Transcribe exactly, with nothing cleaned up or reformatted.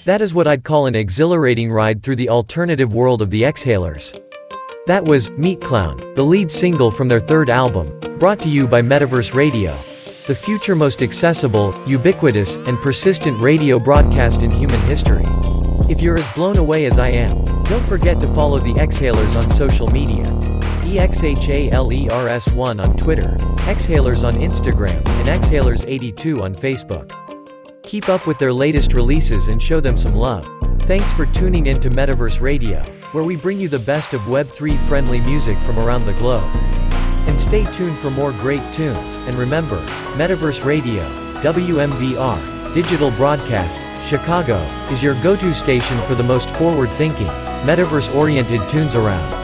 That is what I'd call an exhilarating ride through the alternative world of the Exhalers. That was Meat Clown, the lead single from their third album, brought to you by Metaverse Radio, the future most accessible, ubiquitous, and persistent radio broadcast in human history. If you're as blown away as I am, don't forget to follow the Exhalers on social media. E X H A L E R S one on Twitter, Exhalers on Instagram, and Exhalers eighty-two on Facebook. Keep up with their latest releases and show them some love. Thanks for tuning in to Metaverse Radio, where we bring you the best of Web three friendly music from around the globe. And stay tuned for more great tunes, and remember, Metaverse Radio, W M B R, Digital Broadcast, Chicago, is your go-to station for the most forward-thinking, metaverse-oriented tunes around.